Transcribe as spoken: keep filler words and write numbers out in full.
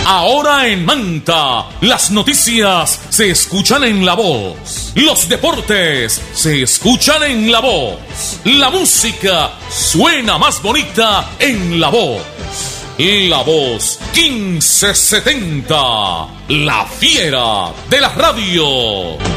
Ahora en Manta, las noticias se escuchan en La Voz. Los deportes se escuchan en La Voz. La música suena más bonita en La Voz. La Voz quince setenta, la fiera de la radio.